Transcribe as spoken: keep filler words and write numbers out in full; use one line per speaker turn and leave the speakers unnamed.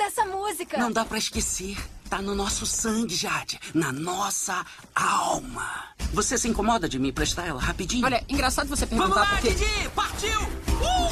essa música.
Não dá pra esquecer. Tá no nosso sangue, Jade. Na nossa alma. Você se incomoda de me emprestar ela rapidinho?
Olha, engraçado você
Vamos
perguntar
lá,
porque...
Didi! Partiu! Uh!